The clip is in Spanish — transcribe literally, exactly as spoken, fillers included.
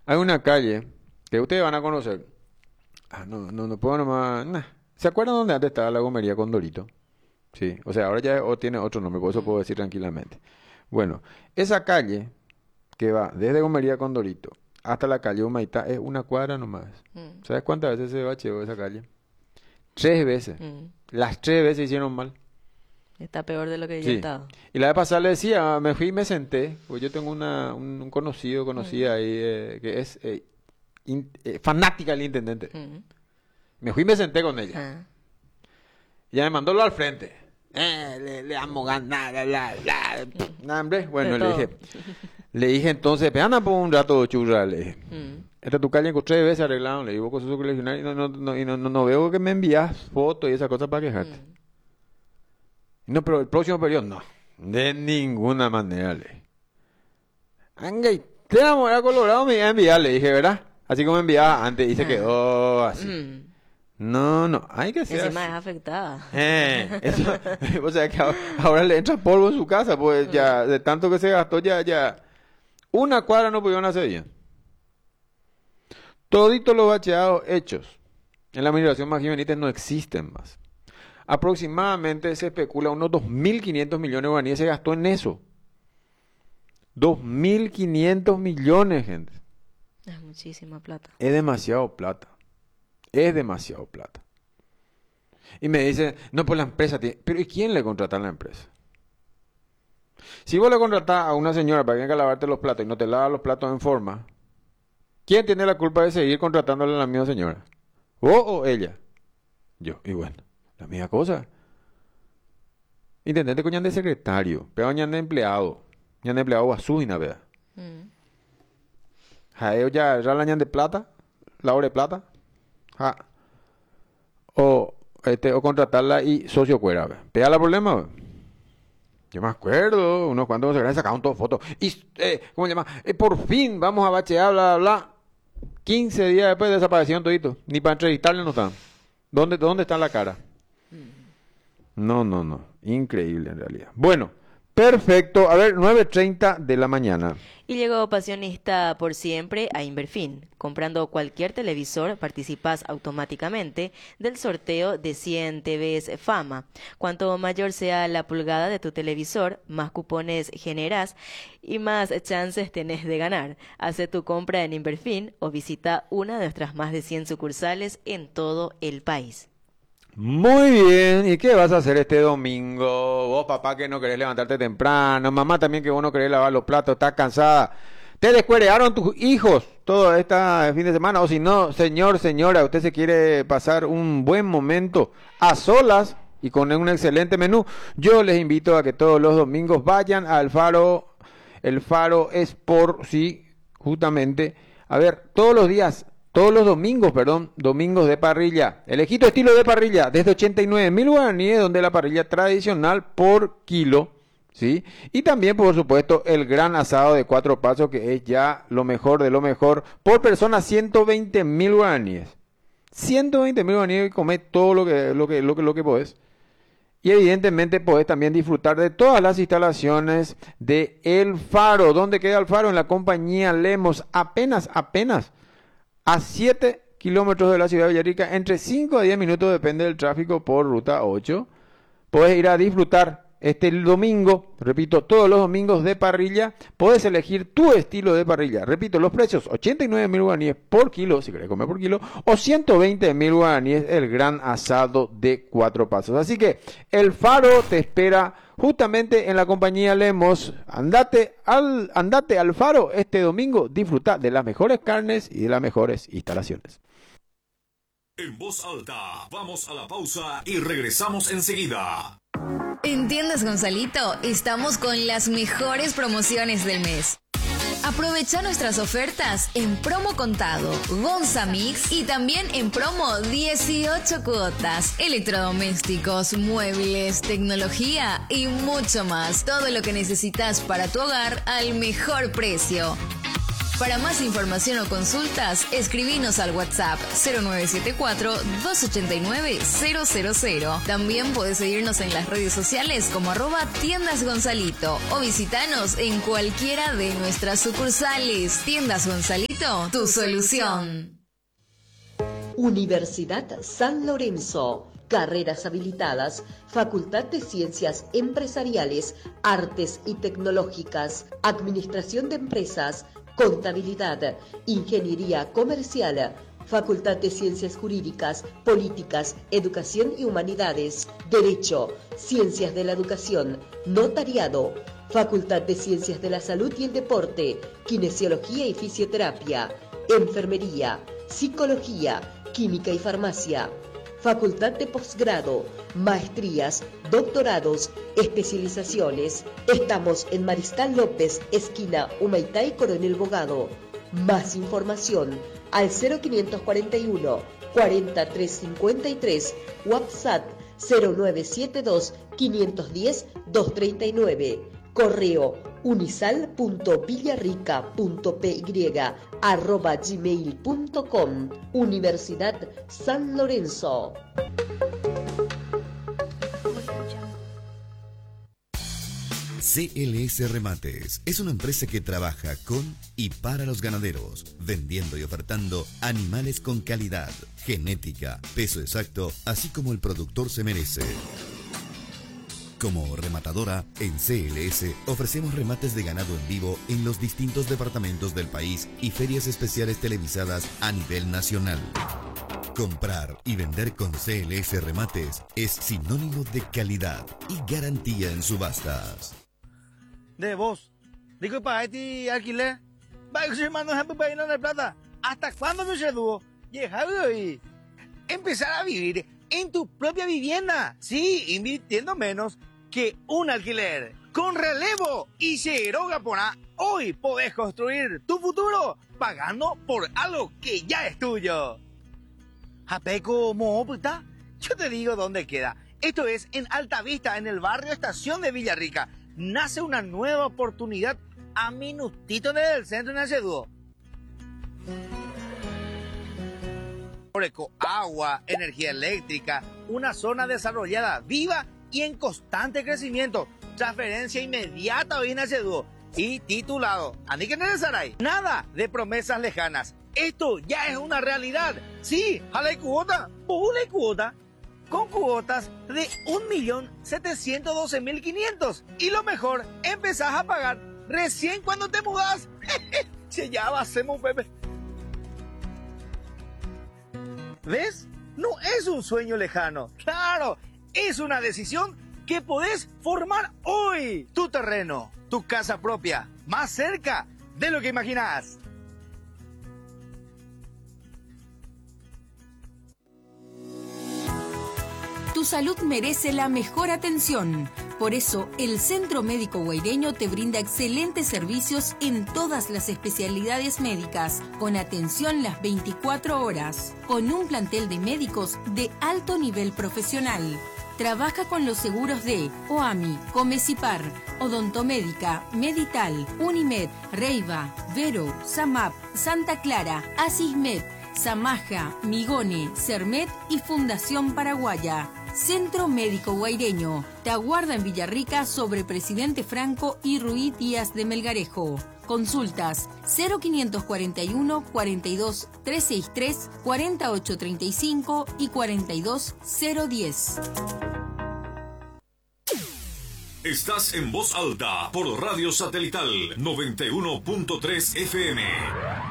Hay una calle que ustedes van a conocer. Ah, no, no, no puedo nomás. Nah. ¿Se acuerdan dónde antes estaba la gomería Condorito? Sí, o sea, ahora ya o tiene otro nombre, por eso puedo decir tranquilamente. Bueno, esa calle que va desde Gomería Condorito hasta la calle Humaitá es una cuadra nomás. Mm, ¿Sabes cuántas veces se bacheó esa calle? Tres veces. mm. Las tres veces hicieron mal. Está peor de lo que ya Sí. estaba. Y la vez pasada le decía, me fui y me senté, pues yo tengo una, un, un conocido, Mm, conocida ahí, eh, que es eh, in- eh, fanática del intendente. mm. Me fui y me senté con ella. Ah, Y ella me mandó lo al frente. Eh, le, le vamos a ganar, bla, bla, bla. Nah, hombre. de Bueno, le todo. dije, le dije entonces, pe, anda por un rato, churra, le dije. Mm, Esta tu calle tres veces arreglado, le digo, cosas coleccionar y no, no, no, y no, no, no veo que me envías fotos y esas cosas para quejarte. mm. No, pero el próximo periodo, no. De ninguna manera, le dije. Anga, y te vamos a Colorado, me iba a enviar, le dije, ¿verdad? Así como me enviaba antes y se Ah, quedó así. mm. No, no, hay que ser Encima así. es afectada. Eh, eso, o sea que ahora, ahora le entra polvo en su casa, pues ya, de tanto que se gastó, ya, ya. Una cuadra no pudieron hacer bien. Toditos los bacheados hechos en la migración Maggi Benítez no existen más. Aproximadamente se especula unos dos mil quinientos millones de guaraníes se gastó en eso. dos mil quinientos millones, gente. Es muchísima plata. Es demasiado plata. Es demasiado plata. Y me dicen, no, pues la empresa tiene... Pero ¿y quién le contrata a la empresa? Si vos le contratás a una señora para que venga a lavarte los platos y no te lava los platos en forma, ¿quién tiene la culpa de seguir contratándole a la misma señora? ¿Vos o ella? Yo. Y bueno, la misma cosa. Intendente coñan de secretario, pero ñan de empleado. Ñan de empleado a su ¿verdad? Mm. Jaeo ya ya la ñan de plata, la hora de plata. Ja. O este o contratarla y socio cuera, ¿verdad? Pega el problema, ¿verdad? Yo me acuerdo, unos cuantos se habían sacado todas fotos. Y, eh, ¿cómo se llama? Eh, por fin vamos a bachear, bla, bla, bla. quince días después desaparecieron toditos. Ni para entrevistarle no están. ¿Dónde, dónde está la cara? No, no, no. Increíble en realidad. Bueno, perfecto. A ver, nueve treinta de la mañana. Y llegó Pasionista por siempre a Inverfin. Comprando cualquier televisor participas automáticamente del sorteo de cien T Vs Fama. Cuanto mayor sea la pulgada de tu televisor, más cupones generas y más chances tenés de ganar. Hace tu compra en Inverfin o visita una de nuestras más de cien sucursales en todo el país. Muy bien. ¿Y qué vas a hacer este domingo? Vos, papá, que no querés levantarte temprano. Mamá también que vos no querés lavar los platos. Estás cansada. Te descuerearon tus hijos todo este fin de semana. O si no, señor, señora, usted se quiere pasar un buen momento a solas y con un excelente menú. Yo les invito a que todos los domingos vayan al Faro. El Faro es por, sí, justamente. A ver, todos los días. Todos los domingos, perdón, domingos de parrilla. Elegí tu estilo de parrilla desde ochenta y nueve mil guaraníes, donde la parrilla tradicional por kilo, ¿sí? Y también, por supuesto, el gran asado de cuatro pasos, que es ya lo mejor de lo mejor, por persona ciento veinte mil guaraníes. ciento veinte mil guaraníes y comés todo lo que, lo que, lo que, lo que podés. Y evidentemente podés también disfrutar de todas las instalaciones de El Faro. ¿Dónde queda El Faro? En la compañía Lemos. Apenas, apenas. A siete kilómetros de la ciudad de Villarrica, entre cinco a diez minutos, depende del tráfico por ruta ocho. Puedes ir a disfrutar este domingo, repito, todos los domingos de parrilla. Puedes elegir tu estilo de parrilla. Repito, los precios, ochenta y nueve mil guaraníes por kilo, si querés comer por kilo, o ciento veinte mil guaraníes el gran asado de cuatro pasos. Así que El Faro te espera justamente en la compañía Lemos. Andate al, andate al Faro este domingo, disfruta de las mejores carnes y de las mejores instalaciones. En voz alta, vamos a la pausa y regresamos enseguida. En Tiendas Gonzalito estamos con las mejores promociones del mes. Aprovecha nuestras ofertas en promo contado, Gonza Mix y también en promo dieciocho cuotas, electrodomésticos, muebles, tecnología y mucho más. Todo lo que necesitas para tu hogar al mejor precio. Para más información o consultas, escribinos al WhatsApp cero nueve siete cuatro, dos ocho nueve, cero cero cero. También puedes seguirnos en las redes sociales como arroba Tiendas Gonzalito o visitanos en cualquiera de nuestras sucursales. Tiendas Gonzalito, tu solución. Universidad San Lorenzo. Carreras habilitadas, Facultad de Ciencias Empresariales, Artes y Tecnológicas, Administración de Empresas, Contabilidad, Ingeniería Comercial, Facultad de Ciencias Jurídicas, Políticas, Educación y Humanidades, Derecho, Ciencias de la Educación, Notariado, Facultad de Ciencias de la Salud y el Deporte, Kinesiología y Fisioterapia, Enfermería, Psicología, Química y Farmacia. Facultad de Posgrado, Maestrías, Doctorados, Especializaciones. Estamos en Mariscal López, esquina Humaitá y Coronel Bogado. Más información al cero quinientos cuarenta y uno, cuarenta, trescientos cincuenta y tres, WhatsApp cero nueve siete dos, quinientos diez, doscientos treinta y nueve. Correo unisal punto villarrica punto p y arroba gmail punto com. Universidad San Lorenzo. C L S Remates es una empresa que trabaja con y para los ganaderos, vendiendo y ofertando animales con calidad, genética, peso exacto, así como el productor se merece. Como rematadora, en C L S ofrecemos remates de ganado en vivo en los distintos departamentos del país y ferias especiales televisadas a nivel nacional. Comprar y vender con C L S Remates es sinónimo de calidad y garantía en subastas. De vos, digo para este alquiler, va a ser mano de plata. ¿Hasta cuándo me se dúo? Y empezar a vivir en tu propia vivienda. Sí, invirtiendo menos que un alquiler. Con relevo y cero Gapona, hoy podés construir tu futuro pagando por algo que ya es tuyo. Japeco Moputa, yo te digo dónde queda. Esto es en Altavista, en el barrio Estación de Villarrica. Nace una nueva oportunidad a minutito del centro de Naceduo. Agua, energía eléctrica, una zona desarrollada, viva y en constante crecimiento. Transferencia inmediata hoy en Naceduo y titulado. Ani que Saray. Nada de promesas lejanas. Esto ya es una realidad. Sí, jale cuota, pule cuota. Con cuotas de un millón setecientos doce mil quinientos. Y lo mejor, empezás a pagar recién cuando te mudás. Se ya va a ser un bebé. ¿Ves? No es un sueño lejano. Claro, es una decisión que podés formar hoy. Tu terreno, tu casa propia, más cerca de lo que imaginás. Tu salud merece la mejor atención. Por eso, el Centro Médico Guaireño te brinda excelentes servicios en todas las especialidades médicas, con atención las veinticuatro horas, con un plantel de médicos de alto nivel profesional. Trabaja con los seguros de OAMI, Comecipar, Odontomédica, Medital, Unimed, Reiva, Vero, SAMAP, Santa Clara, Asismed, Samaja, Migone, Cermet y Fundación Paraguaya. Centro Médico Guaireño te aguarda en Villarrica sobre Presidente Franco y Ruiz Díaz de Melgarejo. Consultas cero quinientos cuarenta y uno, cuarenta y dos, trescientos sesenta y tres, cuarenta y ocho treinta y cinco y cuarenta y dos cero diez. Estás en Voz Alta por Radio Satelital noventa y uno punto tres F M.